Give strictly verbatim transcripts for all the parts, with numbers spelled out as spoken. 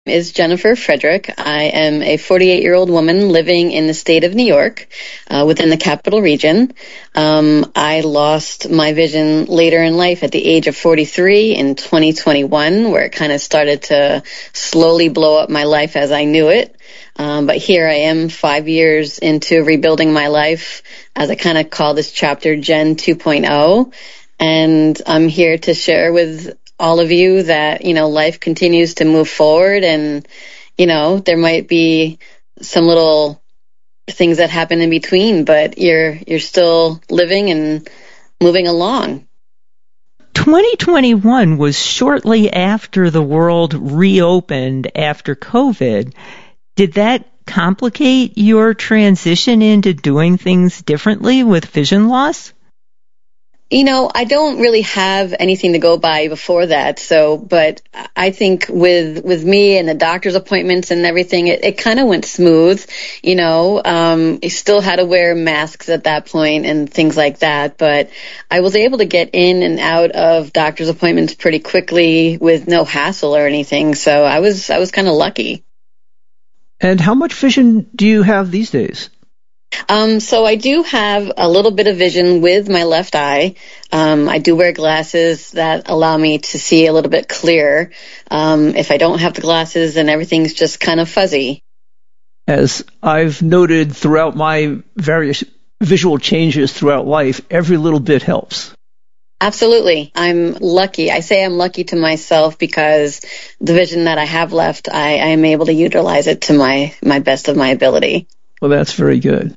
Is Jennifer Frederick. I am a forty-eight-year-old woman living in the state of New York, uh, within the capital region. Um, I lost my vision later in life at the age of forty-three in twenty twenty-one, where it kind of started to slowly blow up my life as I knew it. Um, but here I am five years into rebuilding my life, as I kind of call this chapter Gen two point oh. And I'm here to share with all of you that, you know, life continues to move forward, and, you know, there might be some little things that happen in between, but you're you're still living and moving along. twenty twenty-one was shortly after the world reopened after COVID. Did that complicate your transition into doing things differently with vision loss? You know, I don't really have anything to go by before that. So, but I think with, with me and the doctor's appointments and everything, it, it kind of went smooth. You know, um, I still had to wear masks at that point and things like that, but I was able to get in and out of doctor's appointments pretty quickly with no hassle or anything. So I was, I was kind of lucky. And how much vision do you have these days? Um, so I do have a little bit of vision with my left eye. Um, I do wear glasses that allow me to see a little bit clearer. Um, if I don't have the glasses, then everything's just kind of fuzzy. As I've noted throughout my various visual changes throughout life, every little bit helps. Absolutely. I'm lucky. I say I'm lucky to myself because the vision that I have left, I, I am able to utilize it to my, my best of my ability. Well, that's very good.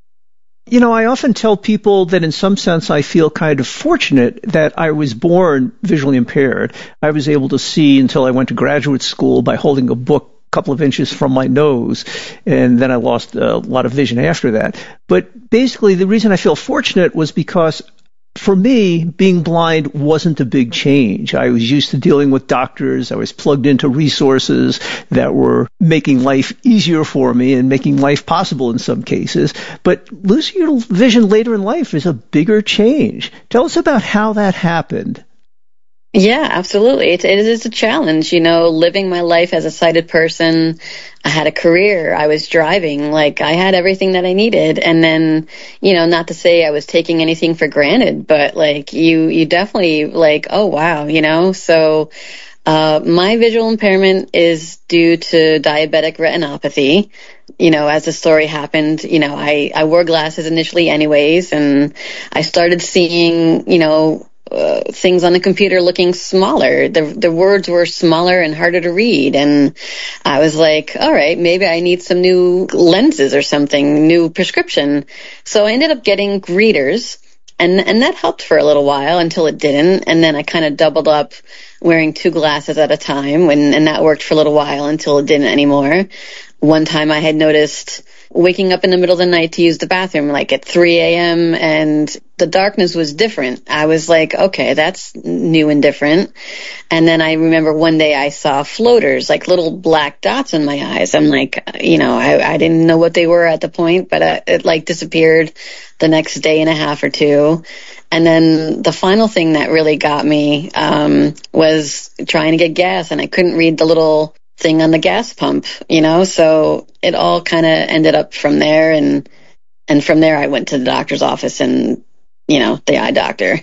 You know, I often tell people that in some sense I feel kind of fortunate that I was born visually impaired. I was able to see until I went to graduate school by holding a book a couple of inches from my nose, and then I lost a lot of vision after that. But basically the reason I feel fortunate was because for me, being blind wasn't a big change. I was used to dealing with doctors. I was plugged into resources that were making life easier for me and making life possible in some cases. But losing your vision later in life is a bigger change. Tell us about how that happened. Yeah, absolutely. It, it is a challenge, you know, living my life as a sighted person. I had a career. I was driving. Like, I had everything that I needed. And then, you know, not to say I was taking anything for granted, but like you, you definitely like, oh, wow, you know, so, uh, my visual impairment is due to diabetic retinopathy. You know, as the story happened, you know, I, I wore glasses initially anyways, and I started seeing, you know, Uh, things on the computer looking smaller. The the words were smaller and harder to read. And I was like, all right, maybe I need some new lenses or something, new prescription. So I ended up getting readers, and and that helped for a little while until it didn't. And then I kind of doubled up wearing two glasses at a time, when, and that worked for a little while until it didn't anymore. One time I had noticed waking up in the middle of the night to use the bathroom, like at three a.m., and the darkness was different. I was like, okay, that's new and different. And then I remember one day I saw floaters, like little black dots in my eyes. I'm like, you know, I, I didn't know what they were at the point, but uh, it like disappeared the next day and a half or two. And then the final thing that really got me um, was trying to get gas, and I couldn't read the little thing on the gas pump, you know, so it all kind of ended up from there. And, and from there I went to the doctor's office and, you know, the eye doctor.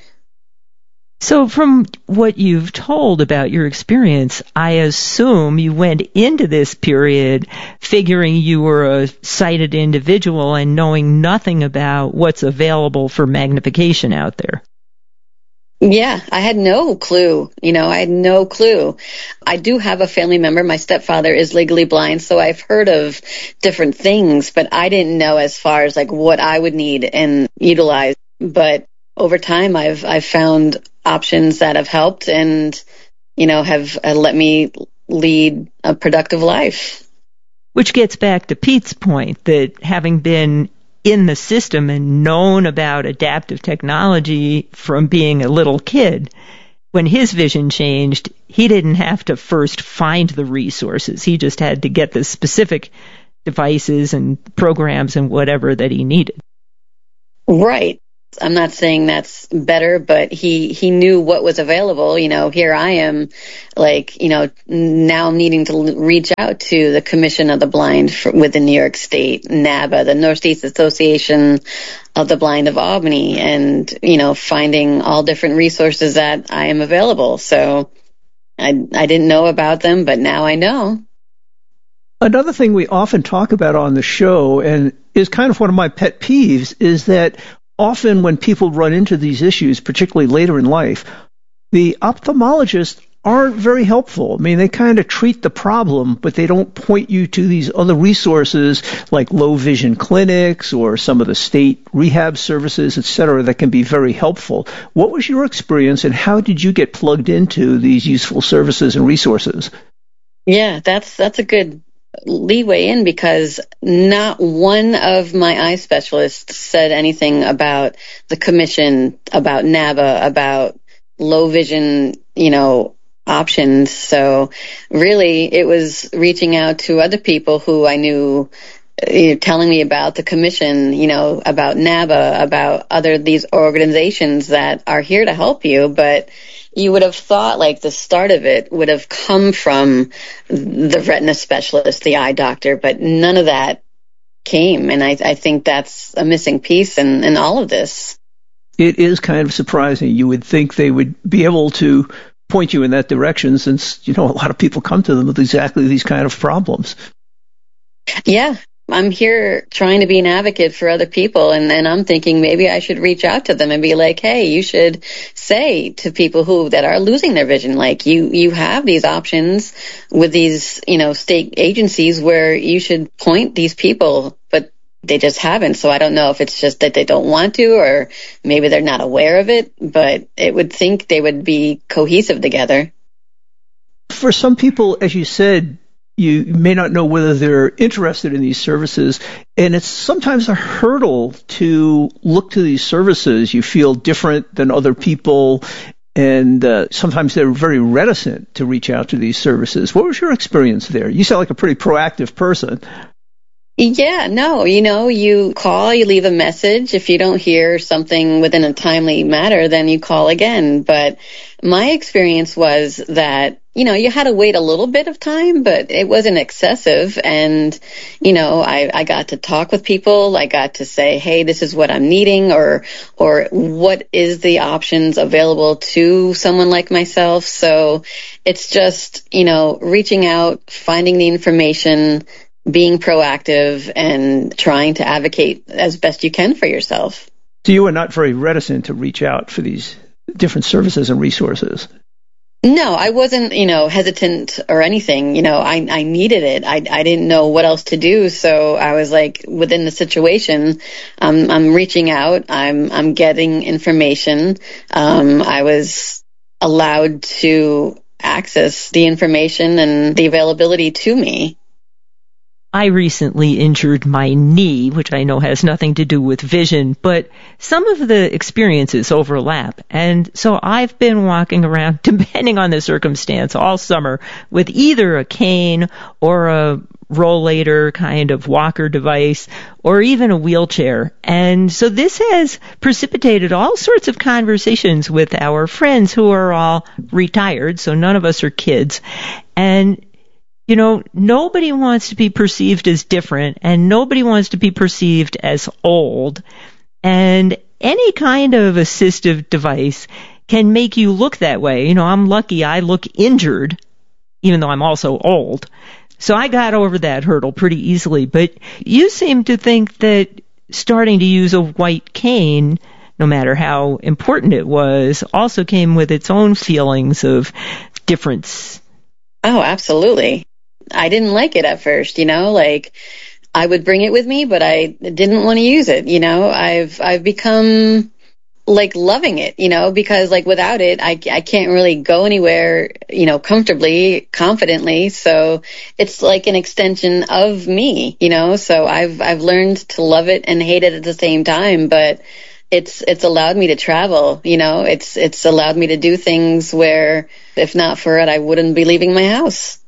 So from what you've told about your experience, I assume you went into this period figuring you were a sighted individual and knowing nothing about what's available for magnification out there. Yeah, I had no clue. You know, I had no clue. I do have a family member. My stepfather is legally blind, so I've heard of different things, but I didn't know as far as like what I would need and utilize. But over time, I've I've found options that have helped and, you know, have uh, let me lead a productive life. Which gets back to Pete's point that having been in the system and known about adaptive technology from being a little kid, when his vision changed, he didn't have to first find the resources. He just had to get the specific devices and programs and whatever that he needed. Right. I'm not saying that's better, but he, he knew what was available. You know, here I am, like, you know, now needing to reach out to the Commission of the Blind for, within New York State, NABA, the Northeast Association of the Blind of Albany, and, you know, finding all different resources that I am available. So I, I didn't know about them, but now I know. Another thing we often talk about on the show, and is kind of one of my pet peeves, is that often when people run into these issues, particularly later in life, the ophthalmologists aren't very helpful. I mean, they kind of treat the problem, but they don't point you to these other resources like low vision clinics or some of the state rehab services, et cetera, that can be very helpful. What was your experience, and how did you get plugged into these useful services and resources? Yeah, that's that's a good leeway in, because not one of my eye specialists said anything about the commission, about NABA, about low vision, you know, options. So really it was reaching out to other people who I knew, you know, telling me about the commission, you know, about NABA, about other these organizations that are here to help you. But you would have thought like the start of it would have come from the retina specialist, the eye doctor, but none of that came. And I, I think that's a missing piece in, in all of this. It is kind of surprising. You would think they would be able to point you in that direction, since, you know, a lot of people come to them with exactly these kind of problems. Yeah. I'm here trying to be an advocate for other people, and then I'm thinking maybe I should reach out to them and be like, hey, you should say to people who that are losing their vision, like, you, you have these options with these, you know, state agencies where you should point these people, but they just haven't. So I don't know if it's just that they don't want to, or maybe they're not aware of it, but it would think they would be cohesive together. For some people, as you said, you may not know whether they're interested in these services, and it's sometimes a hurdle to look to these services. You feel different than other people, and uh, sometimes they're very reticent to reach out to these services. What was your experience there? You sound like a pretty proactive person. Yeah, no, you know, you call, you leave a message. If you don't hear something within a timely manner, then you call again. But my experience was that, you know, you had to wait a little bit of time, but it wasn't excessive. And, you know, I, I got to talk with people. I got to say, hey, this is what I'm needing, or, or what is the options available to someone like myself. So it's just, you know, reaching out, finding the information, being proactive, and trying to advocate as best you can for yourself. So you were not very reticent to reach out for these different services and resources? No, I wasn't, you know, hesitant or anything. You know, I, I needed it. I, I didn't know what else to do. So I was like, within the situation, um, I'm reaching out. I'm, I'm getting information. Um, I was allowed to access the information and the availability to me. I recently injured my knee, which I know has nothing to do with vision, but some of the experiences overlap. And so I've been walking around, depending on the circumstance, all summer with either a cane or a rollator kind of walker device, or even a wheelchair. And so this has precipitated all sorts of conversations with our friends who are all retired, so none of us are kids. And you know, nobody wants to be perceived as different, and nobody wants to be perceived as old. And any kind of assistive device can make you look that way. You know, I'm lucky I look injured, even though I'm also old. So I got over that hurdle pretty easily. But you seem to think that starting to use a white cane, no matter how important it was, also came with its own feelings of difference. Oh, absolutely. I didn't like it at first, you know, like I would bring it with me, but I didn't want to use it. You know, I've, I've become like loving it, you know, because like without it, I, I can't really go anywhere, you know, comfortably, confidently. So it's like an extension of me, you know, so I've, I've learned to love it and hate it at the same time, but it's, it's allowed me to travel, you know, it's, it's allowed me to do things where if not for it, I wouldn't be leaving my house.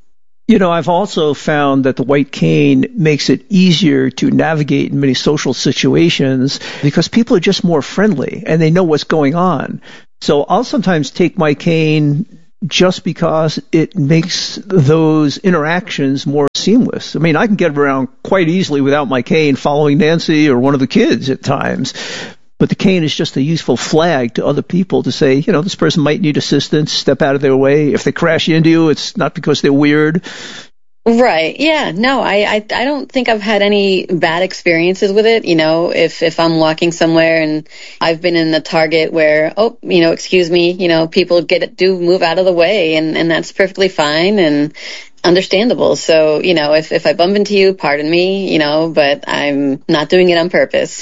You know, I've also found that the white cane makes it easier to navigate in many social situations because people are just more friendly and they know what's going on. So I'll sometimes take my cane just because it makes those interactions more seamless. I mean, I can get around quite easily without my cane following Nancy or one of the kids at times. But the cane is just a useful flag to other people to say, you know, this person might need assistance, step out of their way. If they crash into you, it's not because they're weird. Right. Yeah. No, I, I, I don't think I've had any bad experiences with it. You know, if, if I'm walking somewhere and I've been in the Target where, oh, you know, excuse me, you know, people get do move out of the way and, and that's perfectly fine and understandable. So, you know, if, if I bump into you, pardon me, you know, but I'm not doing it on purpose.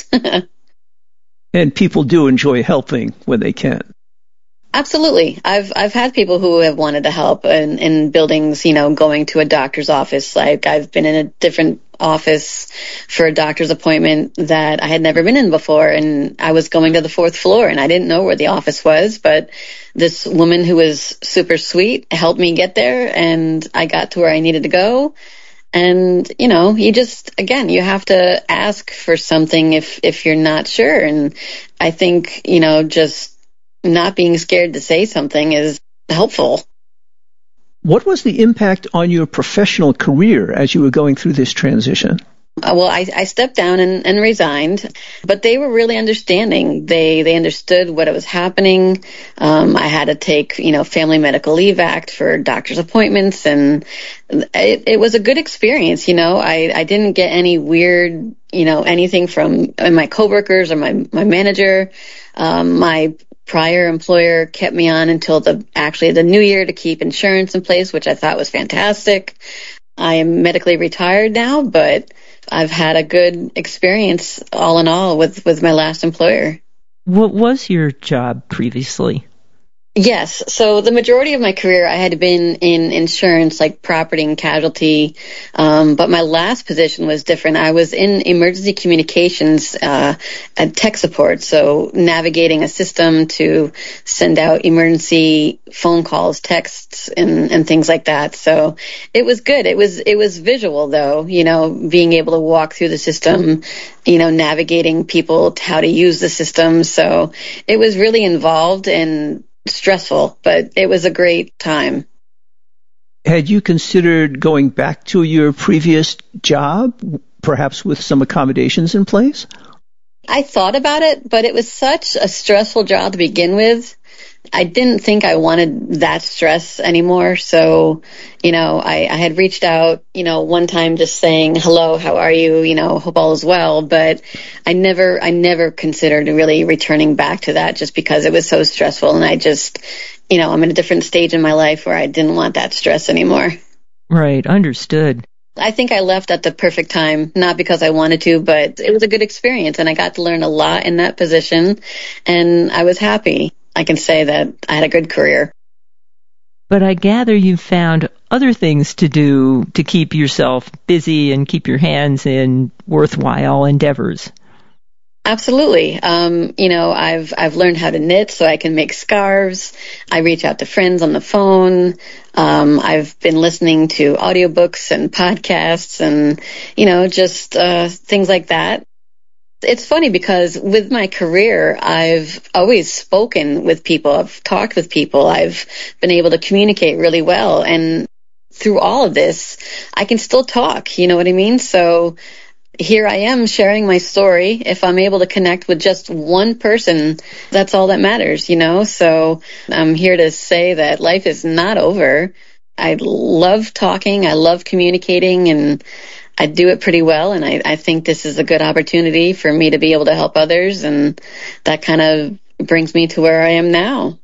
And people do enjoy helping when they can. Absolutely. I've I've had people who have wanted to help in, in buildings, you know, going to a doctor's office. Like I've been in a different office for a doctor's appointment that I had never been in before. And I was going to the fourth floor and I didn't know where the office was. But this woman who was super sweet helped me get there and I got to where I needed to go. And, you know, you just, again, you have to ask for something if, if you're not sure. And I think, you know, just not being scared to say something is helpful. What was the impact on your professional career as you were going through this transition? Uh, well, I, I stepped down and, and resigned, but they were really understanding. They they understood what was happening. Um, I had to take, you know, Family Medical Leave Act for doctor's appointments, and it, it was a good experience. You know, I, I didn't get any weird, you know, anything from my coworkers or my my manager. Um, my prior employer kept me on until the actually the new year to keep insurance in place, which I thought was fantastic. I am medically retired now, but I've had a good experience all in all with, with my last employer. What was your job previously? Yes. So the majority of my career, I had been in insurance, like property and casualty. Um, but my last position was different. I was in emergency communications, uh, and tech support. So navigating a system to send out emergency phone calls, texts, and, and things like that. So it was good. It was, it was visual though, you know, being able to walk through the system, you know, navigating people to how to use the system. So it was really involved and stressful, but it was a great time. Had you considered going back to your previous job, perhaps with some accommodations in place? I thought about it, but it was such a stressful job to begin with. I didn't think I wanted that stress anymore. So, you know, I, I had reached out, you know, one time just saying, hello, how are you? You know, hope all is well. But I never, I never considered really returning back to that just because it was so stressful. And I just, you know, I'm in a different stage in my life where I didn't want that stress anymore. Right. Understood. I think I left at the perfect time, not because I wanted to, but it was a good experience. And I got to learn a lot in that position and I was happy. I can say that I had a good career. But I gather you found other things to do to keep yourself busy and keep your hands in worthwhile endeavors. Absolutely. Um, you know, I've I've learned how to knit so I can make scarves. I reach out to friends on the phone. Um, I've been listening to audiobooks and podcasts and, you know, just uh, things like that. It's funny because with my career, I've always spoken with people. I've talked with people. I've been able to communicate really well. And through all of this, I can still talk. You know what I mean? So here I am sharing my story. If I'm able to connect with just one person, that's all that matters, you know? So I'm here to say that life is not over. I love talking. I love communicating, and I do it pretty well, and I, I think this is a good opportunity for me to be able to help others, and that kind of brings me to where I am now.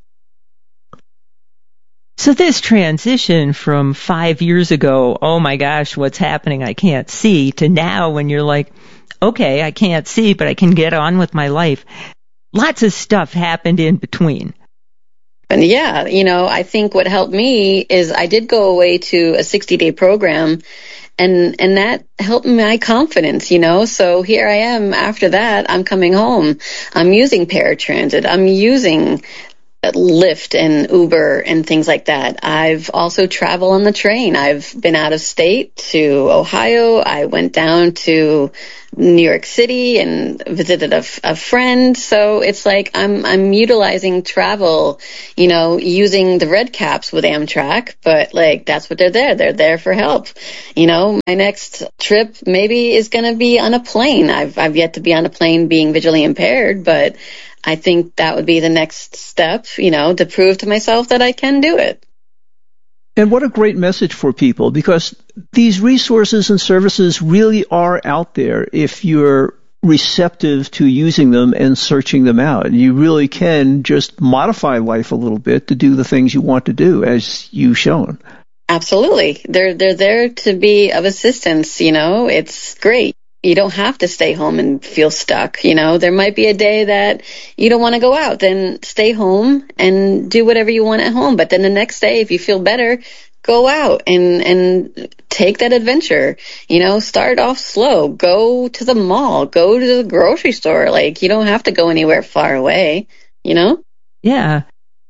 So this transition from five years ago, oh my gosh, what's happening, I can't see, to now when you're like, okay, I can't see, but I can get on with my life. Lots of stuff happened in between. And yeah, you know, I think what helped me is I did go away to a sixty-day program, and and that helped my confidence, you know. So here I am after that, I'm coming home. I'm using paratransit. I'm using Lyft and Uber and things like that. I've also traveled on the train. I've been out of state to Ohio. I went down to New York City and visited a, a friend. So it's like I'm I'm utilizing travel, you know, using the red caps with Amtrak, but like that's what they're there. They're there for help. You know, my next trip maybe is going to be on a plane. I've I've yet to be on a plane being visually impaired, but I think that would be the next step, you know, to prove to myself that I can do it. And what a great message for people, because these resources and services really are out there if you're receptive to using them and searching them out. You really can just modify life a little bit to do the things you want to do, as you've shown. Absolutely. They're they're there to be of assistance, you know. It's great. You don't have to stay home and feel stuck. You know, there might be a day that you don't want to go out, then stay home and do whatever you want at home. But then the next day, if you feel better, go out and, and take that adventure. You know, start off slow. Go to the mall. Go to the grocery store. Like, you don't have to go anywhere far away, you know? Yeah.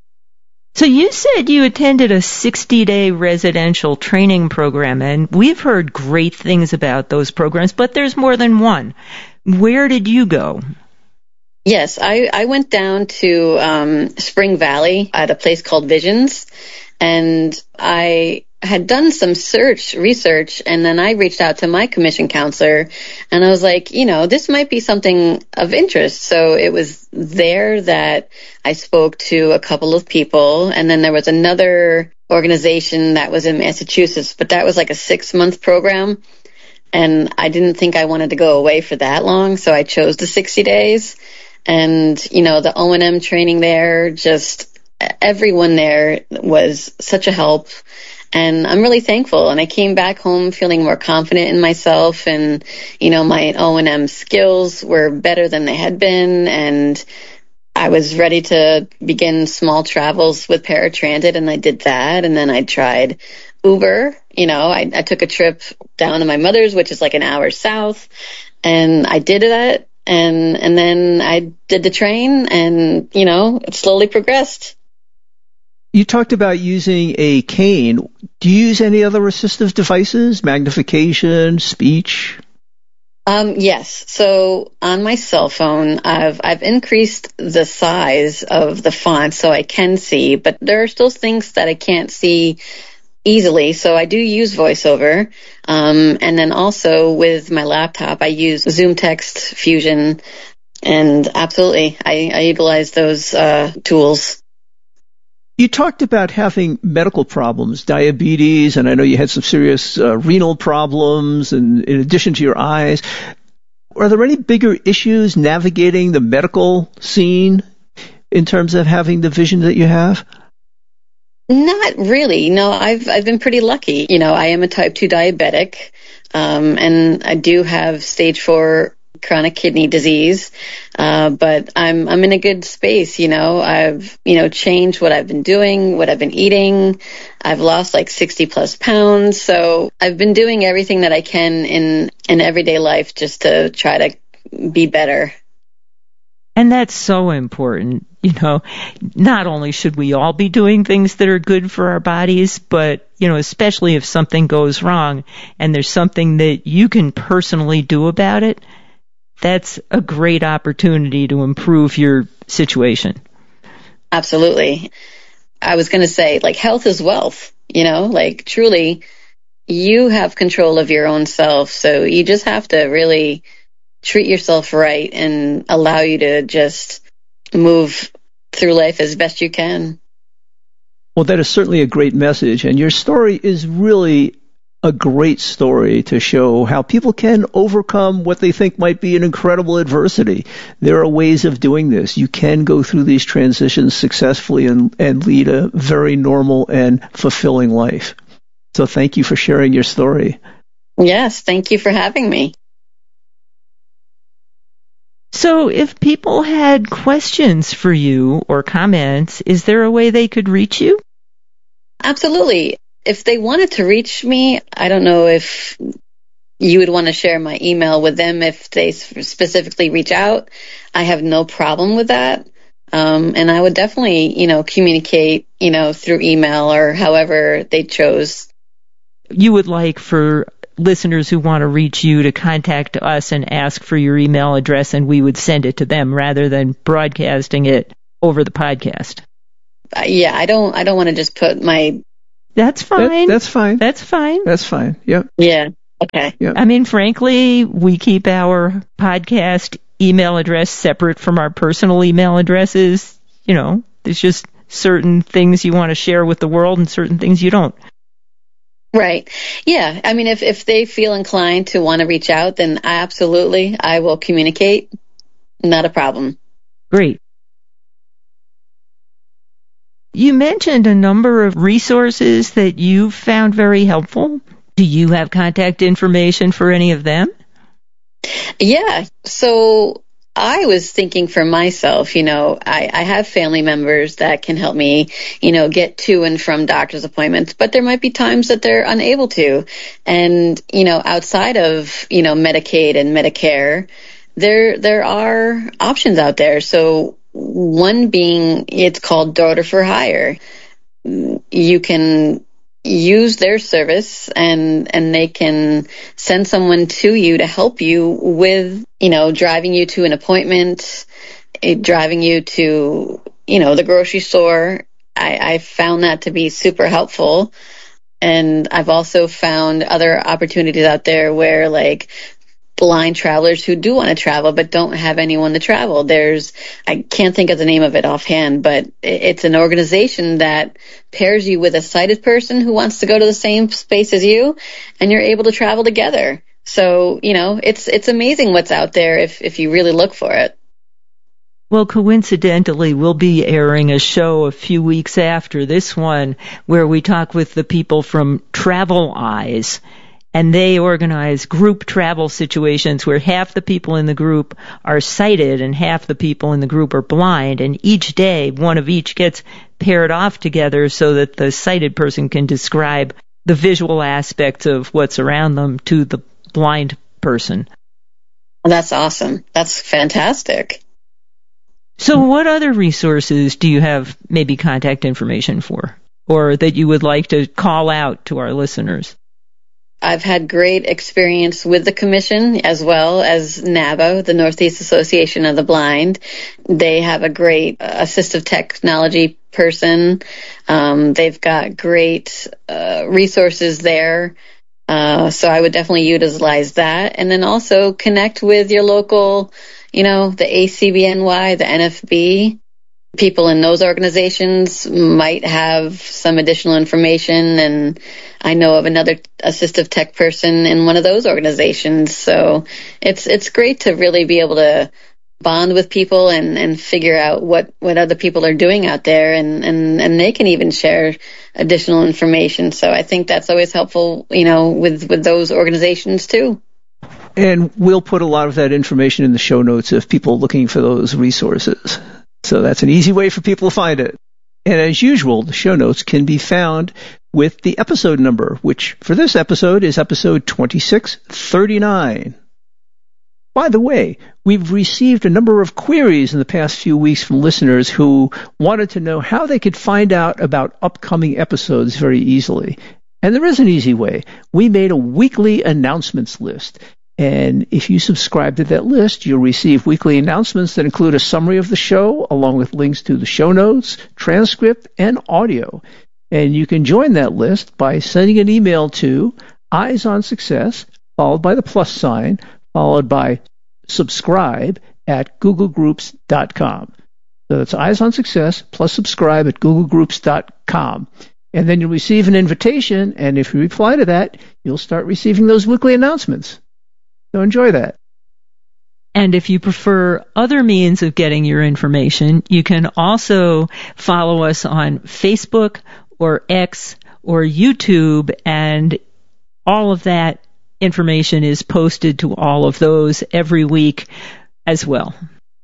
So you said you attended a sixty-day residential training program, and we've heard great things about those programs, but there's more than one. Where did you go? Yes, I, I went down to um, Spring Valley at a place called Visions, and I had done some search research, and then I reached out to my commission counselor, and I was like, you know, this might be something of interest. So it was there that I spoke to a couple of people, and then there was another organization that was in Massachusetts, but that was like a six-month program, and I didn't think I wanted to go away for that long, so I chose the sixty days. And, you know, the O and M training there, just everyone there was such a help. And I'm really thankful. And I came back home feeling more confident in myself. And, you know, my O and M skills were better than they had been. And I was ready to begin small travels with paratransit. And I did that. And then I tried Uber. You know, I, I took a trip down to my mother's, which is like an hour south. And I did that. And, and then I did the train and, you know, it slowly progressed. You talked about using a cane. Do you use any other assistive devices, magnification, speech? Um, yes. So on my cell phone, I've I've increased the size of the font so I can see, but there are still things that I can't see easily. So I do use VoiceOver. Um, and then also with my laptop, I use Zoom Text Fusion. And absolutely, I, I utilize those uh, tools. You talked about having medical problems, diabetes, and I know you had some serious uh, renal problems, and in addition to your eyes. Are there any bigger issues navigating the medical scene in terms of having the vision that you have? Not really. No, I've I've been pretty lucky. You know, I am a type two diabetic, um, and I do have stage four chronic kidney disease, uh, but I'm I'm in a good space. You know, I've you know changed what I've been doing, what I've been eating. I've lost like sixty plus pounds, so I've been doing everything that I can in in everyday life just to try to be better. And that's so important. You know, not only should we all be doing things that are good for our bodies, but, you know, especially if something goes wrong and there's something that you can personally do about it, that's a great opportunity to improve your situation. Absolutely. I was going to say, like, health is wealth, you know, like, truly, you have control of your own self. So you just have to really treat yourself right and allow you to just move through life as best you can. Well, that is certainly a great message. And your story is really a great story to show how people can overcome what they think might be an incredible adversity. There are ways of doing this. You can go through these transitions successfully and, and lead a very normal and fulfilling life. So thank you for sharing your story. Yes, thank you for having me. So if people had questions for you or comments, is there a way they could reach you? Absolutely. If they wanted to reach me, I don't know if you would want to share my email with them if they specifically reach out. I have no problem with that. Um, and I would definitely, you know, communicate, you know, through email or however they chose. You would like for listeners who want to reach you to contact us and ask for your email address, and we would send it to them rather than broadcasting it over the podcast. Uh, yeah, I don't, I don't want to just put my. That's fine. That, that's fine. That's fine. That's fine. Yep. Yeah. Okay. Yep. I mean, frankly, we keep our podcast email address separate from our personal email addresses. You know, there's just certain things you want to share with the world and certain things you don't. Right. Yeah. I mean, if, if they feel inclined to want to reach out, then absolutely, I will communicate. Not a problem. Great. You mentioned a number of resources that you've found very helpful. Do you have contact information for any of them? Yeah. So I was thinking for myself, you know, I, I have family members that can help me, you know, get to and from doctor's appointments, but there might be times that they're unable to. And, you know, outside of, you know, Medicaid and Medicare, there, there are options out there. So one being, it's called Daughter for Hire. You can use their service and and they can send someone to you to help you with, you know, driving you to an appointment, driving you to, you know, the grocery store. I, I found that to be super helpful. And I've also found other opportunities out there where, like, blind travelers who do want to travel but don't have anyone to travel. There's, I can't think of the name of it offhand, but it's an organization that pairs you with a sighted person who wants to go to the same space as you, and you're able to travel together. So, you know, it's it's amazing what's out there if, if you really look for it. Well, coincidentally, we'll be airing a show a few weeks after this one where we talk with the people from Travel Eyes. And they organize group travel situations where half the people in the group are sighted and half the people in the group are blind. And each day, one of each gets paired off together so that the sighted person can describe the visual aspects of what's around them to the blind person. That's awesome. That's fantastic. So what other resources do you have maybe contact information for, or that you would like to call out to our listeners? I've had great experience with the commission as well as NABO, the Northeast Association of the Blind. They have a great uh, assistive technology person. Um, they've got great uh, resources there. Uh, so I would definitely utilize that. And then also connect with your local, you know, the A C B N Y, the N F B. People in those organizations might have some additional information, and I know of another assistive tech person in one of those organizations. So it's it's great to really be able to bond with people and, and figure out what, what other people are doing out there, and, and, and they can even share additional information. So I think that's always helpful, you know, with, with those organizations too. And we'll put a lot of that information in the show notes if people are looking for those resources. So that's an easy way for people to find it. And as usual, the show notes can be found with the episode number, which for this episode is episode twenty-six thirty-nine. By the way, we've received a number of queries in the past few weeks from listeners who wanted to know how they could find out about upcoming episodes very easily. And there is an easy way. We made a weekly announcements list. And if you subscribe to that list, you'll receive weekly announcements that include a summary of the show, along with links to the show notes, transcript, and audio. And you can join that list by sending an email to Eyes on Success, followed by the plus sign, followed by subscribe at google groups dot com. So that's Eyes on Success plus subscribe at google groups dot com. And then you'll receive an invitation, and if you reply to that, you'll start receiving those weekly announcements. So enjoy that. And if you prefer other means of getting your information, you can also follow us on Facebook or X or YouTube, and all of that information is posted to all of those every week as well.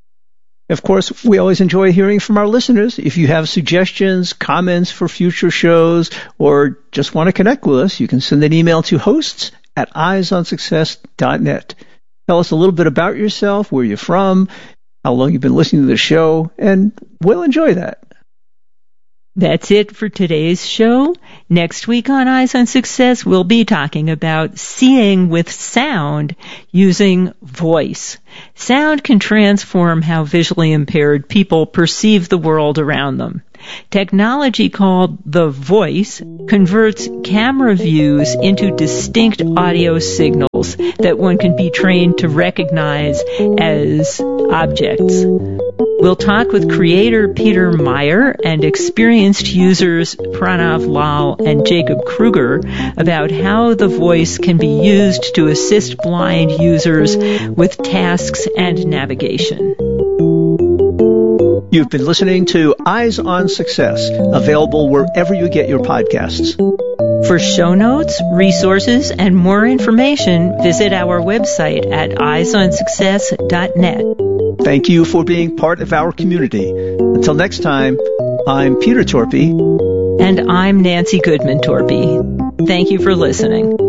Of course, we always enjoy hearing from our listeners. If you have suggestions, comments for future shows, or just want to connect with us, you can send an email to hosts at eyes on success dot net. Tell us a little bit about yourself, where you're from, how long you've been listening to the show, and we'll enjoy that. That's it for today's show. Next week on Eyes on Success, we'll be talking about seeing with sound using voice. Sound can transform how visually impaired people perceive the world around them. Technology called the voice converts camera views into distinct audio signals that one can be trained to recognize as objects. We'll talk with creator Peter Meyer and experienced users Pranav Lal and Jacob Kruger about how the voice can be used to assist blind users with tasks and navigation. You've been listening to Eyes on Success, available wherever you get your podcasts. For show notes, resources, and more information, visit our website at eyes on success dot net. Thank you for being part of our community. Until next time, I'm Peter Torpy. And I'm Nancy Goodman Torpy. Thank you for listening.